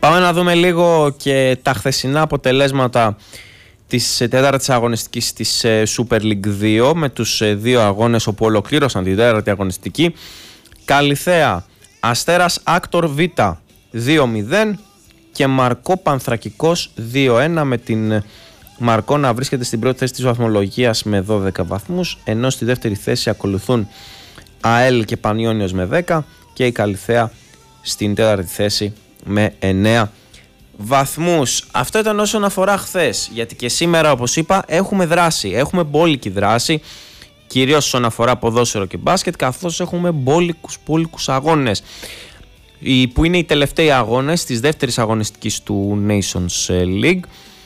Πάμε να δούμε λίγο και τα χθεσινά αποτελέσματα της τέταρτης αγωνιστικής της Super League 2, με τους δύο αγώνες όπου ολοκλήρωσαν την τέταρτη αγωνιστική. Καλιθέα Αστέρας Άκτορ Β 2-0 και Μαρκό Πανθρακικός 2-1, με την Μαρκό να βρίσκεται στην πρώτη θέση της βαθμολογίας με 12 βαθμούς, ενώ στη δεύτερη θέση ακολουθούν ΑΕΛ και Πανιόνιος με 10 και η Καλιθέα στην τέταρτη θέση με 9 βαθμούς. Αυτό ήταν όσον αφορά χθες, γιατί και σήμερα, όπως είπα, έχουμε δράση, έχουμε μπόλικη δράση, κυρίως όσον αφορά ποδόσφαιρο και μπάσκετ, καθώς έχουμε μπόλικους αγώνες, που είναι οι τελευταίοι αγώνες της δεύτερης αγωνιστικής του Nations League,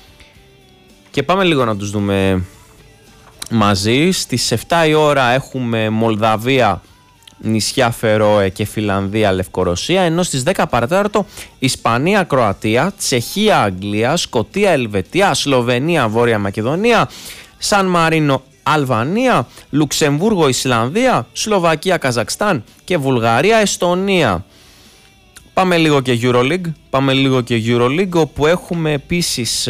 και πάμε λίγο να τους δούμε μαζί. Στις 7 η ώρα έχουμε Μολδαβία, νησιά Φερόε και Φιλανδία Λευκορωσία, ενώ στις 10 παρατέταρτο Ισπανία Κροατία, Τσεχία Αγγλία, Σκωτία Ελβετία, Σλοβενία Βόρεια Μακεδονία, Σαν Μαρίνο Αλβανία, Λουξεμβούργο Ισλανδία, Σλοβακία Καζακστάν και Βουλγαρία Εστονία. Πάμε λίγο και EuroLeague, όπου έχουμε επίσης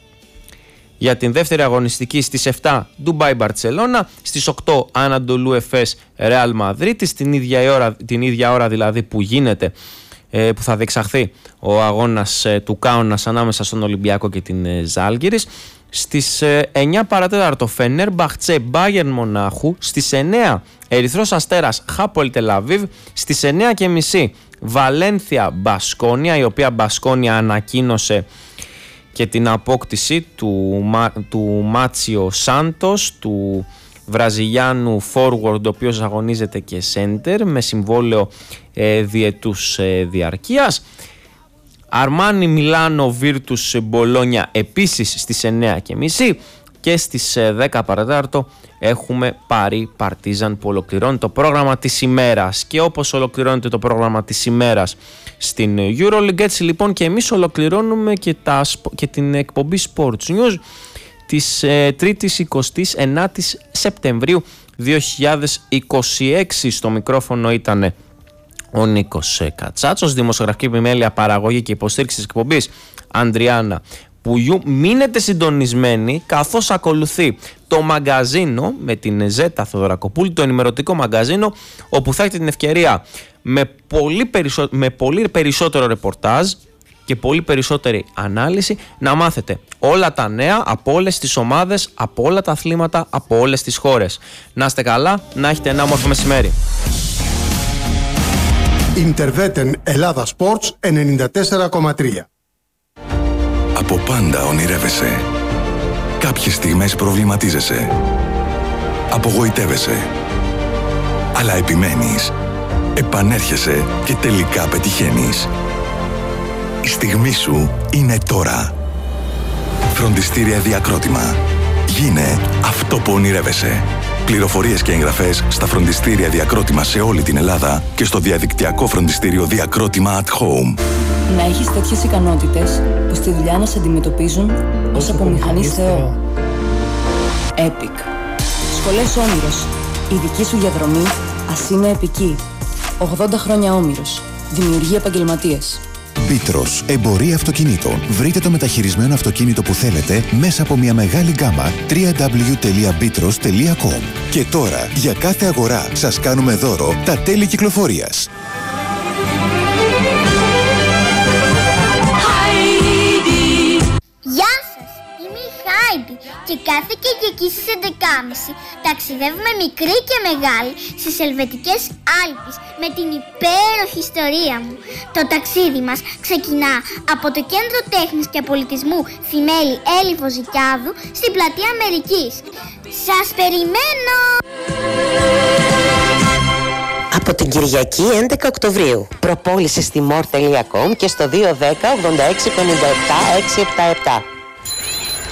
για την δεύτερη αγωνιστική στις 7 Ντουμπάι Μπαρτσελώνα, στις 8 Ανατολού Εφές Ρεάλ Μαδρίτης, την ίδια ώρα δηλαδή που γίνεται, που θα διεξαχθεί ο αγώνας του Κάουνας ανάμεσα στον Ολυμπιακό και την Ζάλγκιρις. Στις 9 παρατέταρτο Φενέρμπαχτσε Μπάγερν Μονάχου, στις 9 Ερυθρός Αστέρας Χάπολ Τελαβίβ, στις 9:30 Βαλένθια Μπασκόνια, η οποία Μπασκόνια ανακοίνωσε και την απόκτηση του Μάτσιο Σάντος, του Βραζιλιάνου forward, ο οποίος αγωνίζεται και center με συμβόλαιο διετούς διαρκείας. Αρμάνι Μιλάνο Βίρτους Μπολόνια επίσης στις 9:30 και στις 10 παρατέταρτο έχουμε Παρί Παρτίζαν, που ολοκληρώνει το πρόγραμμα της ημέρας. Και όπως ολοκληρώνεται το πρόγραμμα της ημέρας στην EuroLeague, έτσι λοιπόν και εμείς ολοκληρώνουμε και την εκπομπή Sports News της 3ης 29ης Σεπτεμβρίου 2026. Στο μικρόφωνο ήταν ο Νίκος Κατσάτσος, δημοσιογραφική επιμέλεια, παραγωγή και υποστήριξη της εκπομπής Ανδριάννα Πουγιού. Μείνετε συντονισμένοι, καθώς ακολουθεί το μαγκαζίνο με την Ζέτα Θοδωρακοπούλη, το ενημερωτικό μαγκαζίνο, όπου θα έχετε την ευκαιρία με πολύ περισσότερο ρεπορτάζ και πολύ περισσότερη ανάλυση να μάθετε όλα τα νέα από όλες τις ομάδες, από όλα τα αθλήματα, από όλες τις χώρες. Να είστε καλά, να έχετε ένα όμορφο μεσημέρι. Ιντερβέτεν Ελλάδα Sports 94,3. Από πάντα ονειρεύεσαι. Κάποιες στιγμές προβληματίζεσαι. Απογοητεύεσαι. Αλλά επιμένεις. Επανέρχεσαι και τελικά πετυχαίνεις. Η στιγμή σου είναι τώρα. Φροντιστήρια Διακρότημα. Γίνε αυτό που ονειρεύεσαι. Πληροφορίες και εγγραφές στα φροντιστήρια Διακρότημα σε όλη την Ελλάδα και στο διαδικτυακό φροντιστήριο Διακρότημα at Home. Να έχεις τέτοιες ικανότητες που στη δουλειά να σε αντιμετωπίζουν ως από μηχανής Θεό. Epic. Σχολές Όμηρος. Η δική σου διαδρομή ας είναι επική. 80 χρόνια Όμηρος. Δημιουργεί επαγγελματίες. Μπίτρος, εμπορία αυτοκινήτων. Βρείτε το μεταχειρισμένο αυτοκίνητο που θέλετε μέσα από μια μεγάλη γκάμα www.bitros.com. Και τώρα, για κάθε αγορά, σας κάνουμε δώρο τα τέλη κυκλοφορίας. Γεια σας, είμαι η Χάιντι και κάθε Κυριακή στις 11.30 ταξιδεύουμε μικρή και μεγάλη στις Ελβετικές Άλπεις με την υπέροχη ιστορία μου. Το ταξίδι μας ξεκινά από το Κέντρο Τέχνης και Πολιτισμού Θημέλη Έλλη Βοζικιάδου στην Πλατεία Αμερικής. Σας περιμένω! Από την Κυριακή 11 Οκτωβρίου. Προπόληση στη more.com και στο 210 86 57 677.